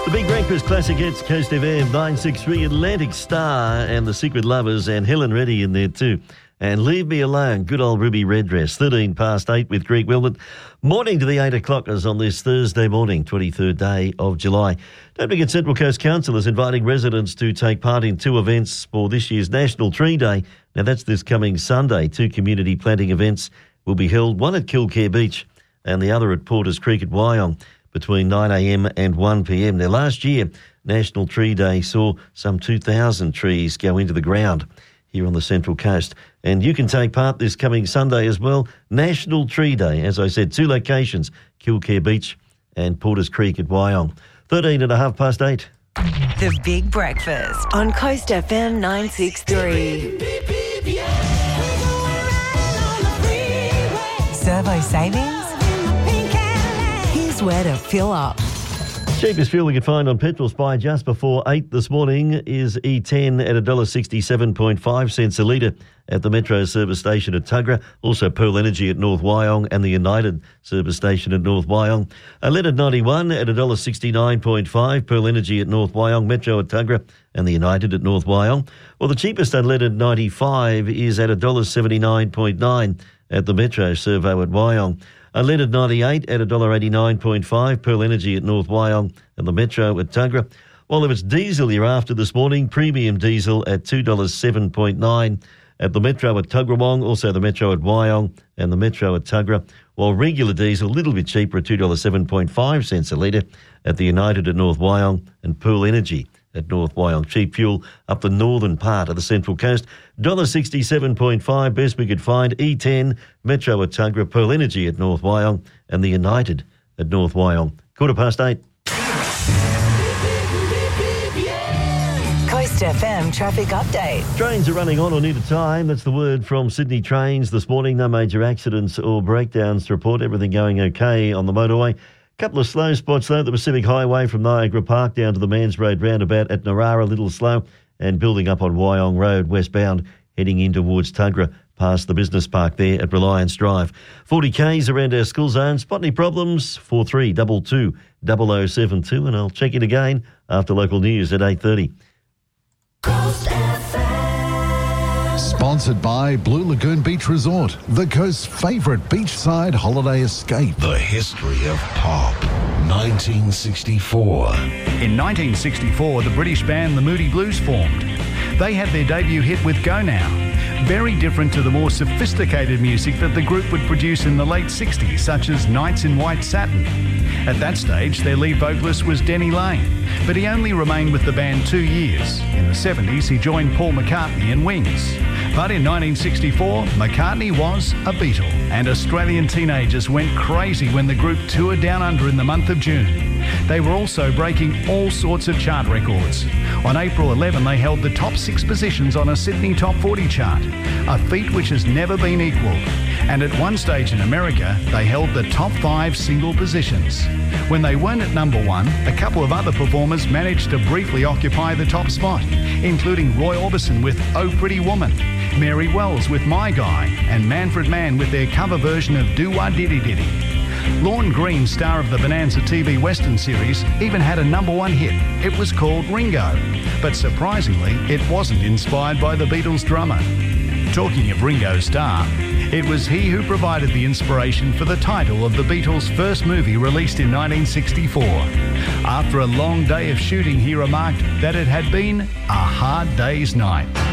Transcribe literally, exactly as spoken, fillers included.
The Big Breakfast Classic hits Coast F M nine sixty-three, Atlantic Star and The Secret Lovers, and Helen Reddy in there too. And Leave Me Alone, good old Ruby Redress, thirteen past eight with Greg Wilmot. Morning to the eight o'clockers on this Thursday morning, twenty-third day of July. Don't forget Central Coast Council is inviting residents to take part in two events for this year's National Tree Day. Now that's this coming Sunday. Two community planting events will be held, one at Kilcare Beach and the other at Porters Creek at Wyong, between nine a m and one p m. Now, last year, National Tree Day saw some two thousand trees go into the ground here on the Central Coast. And you can take part this coming Sunday as well. National Tree Day, as I said, two locations, Kilcare Beach and Porters Creek at Wyong. thirteen and a half past eight. The Big Breakfast on Coast F M nine sixty-three. Servo savings? Here's where to fill up. Cheapest fuel we could find on Petrol Spy just before eight this morning is E ten at one dollar sixty-seven point five cents a litre at the Metro service station at Tuggerah. Also Pearl Energy at North Wyong and the United service station at North Wyong. Unleaded ninety-one at one dollar sixty-nine point five, Pearl Energy at North Wyong, Metro at Tuggerah and the United at North Wyong. Well, the cheapest unleaded ninety-five is at one dollar seventy-nine point nine at the Metro Servo at Wyong. Unleaded ninety-eight at one dollar eighty-nine point five, Pearl Energy at North Wyong and the Metro at Tuggerah. While if it's diesel you're after this morning, premium diesel at two dollars seven point nine at the Metro at Tuggerawong, also the Metro at Wyong and the Metro at Tuggerah. While regular diesel, a little bit cheaper at two dollars seven point five cents a litre at the United at North Wyong and Pearl Energy at North Wyong. Cheap fuel up the northern part of the Central Coast. one dollar sixty-seven point five, best we could find. E ten, Metro at Tuggerah, Pearl Energy at North Wyong and the United at North Wyong. Quarter past eight. Coast F M traffic update. Trains are running on or near the time. That's the word from Sydney Trains this morning. No major accidents or breakdowns to report. Everything going okay on the motorway. Couple of slow spots though. The Pacific Highway from Niagara Park down to the Mans Road roundabout at Narara, a little slow, and building up on Wyong Road westbound heading in towards Tuggerah past the business park there at Reliance Drive. forty k's around our school zone. Spot any problems? four three two two, zero zero seven two, and I'll check it again after local news at eight thirty. Sponsored by Blue Lagoon Beach Resort, the coast's favourite beachside holiday escape. The history of pop. nineteen sixty-four. In nineteen sixty-four, the British band The Moody Blues formed. They had their debut hit with Go Now, very different to the more sophisticated music that the group would produce in the late sixties, such as Nights in White Satin. At that stage, their lead vocalist was Denny Lane, but he only remained with the band two years. In the seventies, he joined Paul McCartney and Wings. But in nineteen sixty-four, McCartney was a Beatle, and Australian teenagers went crazy when the group toured down under in the month of June. They were also breaking all sorts of chart records. On April eleventh, they held the top six positions on a Sydney Top forty chart, a feat which has never been equalled. And at one stage in America, they held the top five single positions. When they weren't at number one, a couple of other performers managed to briefly occupy the top spot, including Roy Orbison with Oh Pretty Woman, Mary Wells with My Guy, and Manfred Mann with their cover version of Do Wah Diddy Diddy. Lorne Green, star of the Bonanza T V Western series, even had a number one hit. It was called Ringo. But surprisingly, it wasn't inspired by the Beatles drummer. Talking of Ringo Starr, it was he who provided the inspiration for the title of the Beatles' first movie released in nineteen sixty-four. After a long day of shooting, he remarked that it had been a hard day's night.